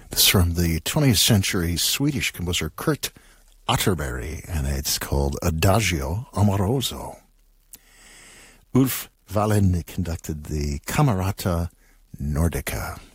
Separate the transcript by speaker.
Speaker 1: This is from the 20th century Swedish composer Kurt Atterbury, and it's called Adagio Amoroso. Ulf Wallin conducted the Camerata Nordica.